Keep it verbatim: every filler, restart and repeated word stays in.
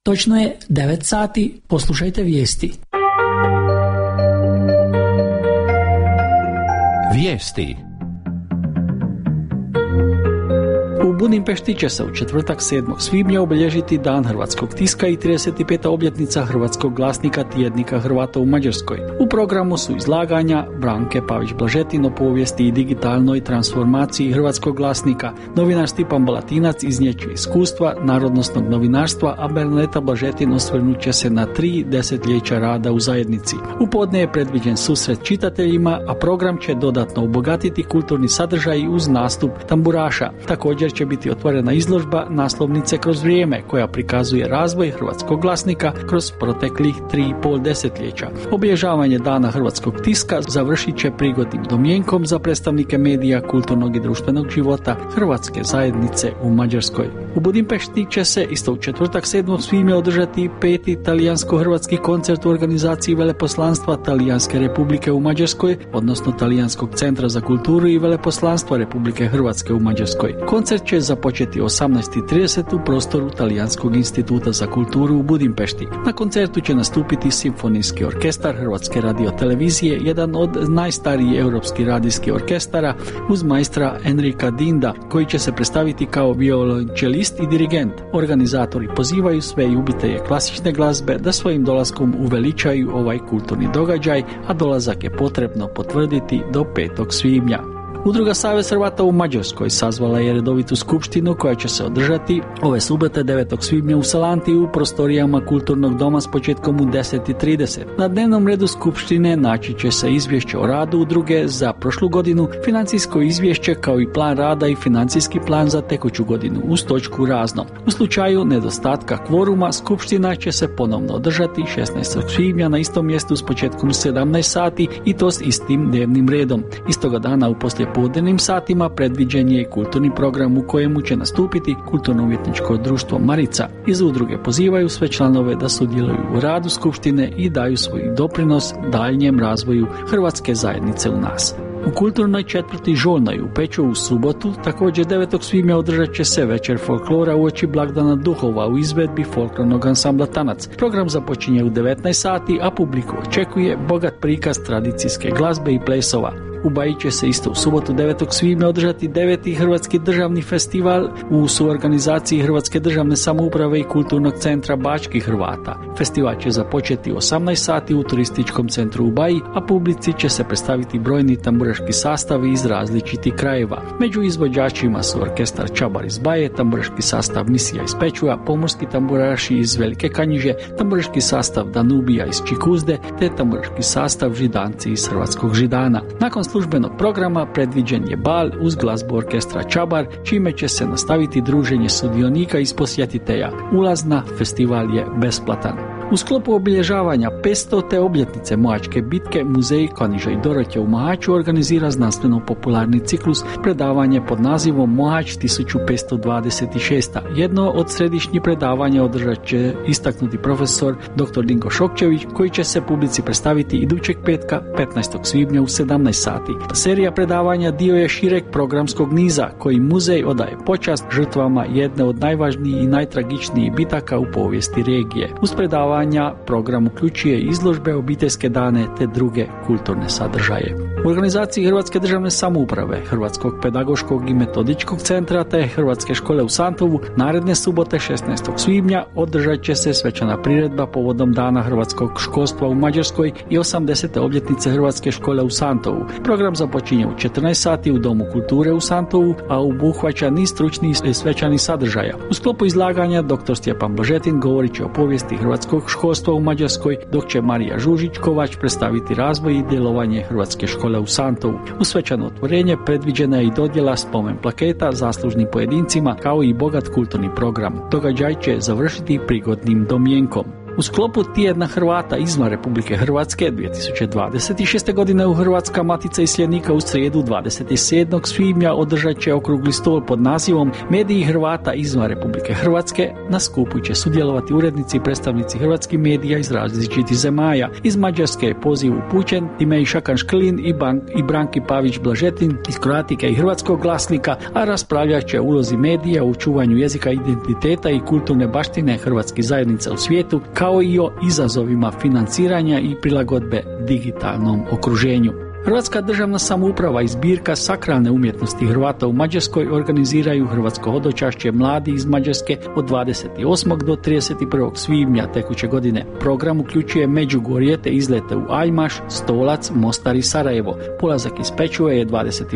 Točno je devet sati, poslušajte vijesti. Vijesti. U Budimpešti će se u četvrtak sedmog svibnja obilježiti Dan hrvatskog tiska i trideset peta obljetnica hrvatskog glasnika tjednika Hrvata u Mađarskoj. U programu su izlaganja Branke Pavić-Blažetin o povijesti i digitalnoj transformaciji hrvatskog glasnika, novinar Stipan Balatinac iznijet će iskustva narodnosnog novinarstva, a Bernadeta Blažetin osvrnut će se na tri desetljeća rada u zajednici. U podne je predviđen susret čitateljima, a program će dodatno obogatiti kulturni sadržaj uz nastup tamburaša. Također će biti otvorena izložba Naslovnice kroz vrijeme, koja prikazuje razvoj hrvatskog glasnika kroz proteklih tri i pol desetljeća. Obilježavanje Dana hrvatskog tiska završit će prigodnim domjenkom za predstavnike medija, kulturnog i društvenog života hrvatske zajednice u Mađarskoj. U Budimpešti će se isto u četvrtak sedmog svibnja održati peti talijansko-hrvatski koncert u organizaciji Veleposlanstva Talijanske Republike u Mađarskoj, odnosno Talijanskog centra za kulturu i Veleposlanstva Republike Hrvatske u Mađarskoj. Koncert će započeti osamnaest i trideset u prostoru Talijanskog instituta za kulturu u Budimpešti. Na koncertu će nastupiti Simfonijski orkestar Hrvatske radiotelevizije, jedan od najstarijih europskih radijskih orkestara, uz majstra Enrika Dinda, koji će se predstaviti kao violončelist i dirigent. Organizatori pozivaju sve ljubitelje klasične glazbe da svojim dolaskom uveličaju ovaj kulturni događaj, a dolazak je potrebno potvrditi do petog svibnja. Udruga Savez Hrvata u Mađarskoj sazvala je redovitu skupštinu koja će se održati ove subote devetog svibnja u Salanti u prostorijama kulturnog doma s početkom u deset i trideset. Na dnevnom redu skupštine naći će se izvješće o radu udruge za prošlu godinu, financijsko izvješće kao i plan rada i financijski plan za tekuću godinu uz točku razno. U slučaju nedostatka kvoruma skupština će se ponovno održati šesnaestog svibnja na istom mjestu s početkom u sedamnaest sati i to s istim dnevnim redom. Istoga dana u poslije podnevnim satima predviđen je kulturni program u kojemu će nastupiti kulturno-umjetničko društvo Marica. Iz udruge pozivaju sve članove da sudjeluju u radu skupštine i daju svoj doprinos daljnjem razvoju hrvatske zajednice u nas. U kulturnoj četvrti Žolnoj u Peču u subotu, također devetog svibnja održat će se večer folklora uoči blagdana duhova u izvedbi folklornog ansambla Tanac. Program započinje u devetnaest sati, a publiku očekuje bogat prikaz tradicijske glazbe i plesova. U Baji će se isto u subotu devetog svibnja održati deveti Hrvatski državni festival u suorganizaciji Hrvatske državne samouprave i Kulturnog centra Bačkih Hrvata. Festival će započeti u osamnaest sati u turističkom centru u Baji, a publici će se predstaviti brojni tamburaški sastavi iz različitih krajeva. Među izvođačima su orkestar Čabar iz Baje, tamburaški sastav Misija iz Pečuja, pomorski tamburaši iz Velike Kanjiže, tamburaški sastav Danubija iz Čikuzde, te tamburaški sastav Židanci iz Hrvatskog Židana. Nakon službenog programa predviđen je bal uz glazbu orkestra Čabar, čime će se nastaviti druženje sudionika iz posjetitelja. Ulaz na festival je besplatan. U sklopu obilježavanja petstote obljetnice Mohačke bitke, Muzej Kaniža i Doroće u Mohaču organizira znanstveno-popularni ciklus predavanje pod nazivom Mohač tisuću petsto dvadeset šest. Jedno od središnjih predavanja održat će istaknuti profesor doktor Dinko Šokčević, koji će se publici predstaviti idućeg petka petnaestog svibnja u sedamnaest sati. Serija predavanja dio je šireg programskog niza koji muzej odaje počast žrtvama jedne od najvažnijih i najtragičnijih bitaka u povijesti regije. Uz predavanje program uključuje izložbe, obiteljske dane te druge kulturne sadržaje. U organizaciji Hrvatske državne samouprave, Hrvatskog pedagoškog i metodičkog centra te Hrvatske škole u Santovu naredne subote šesnaestog svibnja održat će se svečana priredba povodom Dana hrvatskog školstva u Mađarskoj i osamdesete obljetnice Hrvatske škole u Santovu. Program započinje u četrnaest sati u Domu kulture u Santovu, a obuhvaća niz stručnih i svečanih sadržaja. U sklopu izlaganja doktor Stjepan Blažetin govorit će o povijesti hrvatskog školstva u Mađarskoj, dok će Marija Žužić-Kovač predstaviti razvoj i djelovanje Hrvatske škole u Santovu. U svečano otvorenje predviđena je i dodjela spomen plaketa zaslužnim pojedincima, kao i bogat kulturni program. Događaj će završiti prigodnim domjenkom. U sklopu Tjedna Hrvata izvan Republike Hrvatske dvije tisuće dvadeset šeste. godine u Hrvatska matica iseljenika u srijedu dvadeset sedmog svibnja održat će okrugli stol pod nazivom Mediji Hrvata izvan Republike Hrvatske. Na skupu će sudjelovati urednici i predstavnici hrvatskih medija iz različitih zemalja. Iz Mađarske je poziv upućen Timej Šakan Šklin i, Ban- i Branki Pavić Blažetin iz Kroatike i Hrvatskog glasnika, a raspravljat će o ulozi medija u čuvanju jezika, identiteta i kulturne baštine hrvatskih zajednica u svijetu, kao i o izazovima financiranja i prilagodbe digitalnom okruženju. Hrvatska državna samouprava i zbirka sakralne umjetnosti Hrvata u Mađarskoj organiziraju hrvatsko hodočašće mladi iz Mađarske od dvadeset osmog do trideset prvog svibnja tekuće godine. Program uključuje Međugorje te izlete u Aljmaš, Stolac, Mostar i Sarajevo. Polazak iz Pečuve je dvadeset